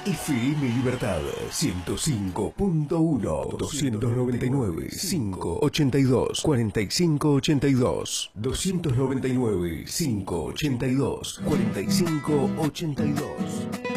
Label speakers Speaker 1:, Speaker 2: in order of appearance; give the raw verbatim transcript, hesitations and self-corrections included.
Speaker 1: F M Libertad ciento cinco punto uno, doscientos noventa y nueve, quinientos ochenta y dos, cuarenta y cinco ochenta y dos, doscientos noventa y nueve, quinientos ochenta y dos, cuarenta y cinco ochenta y dos.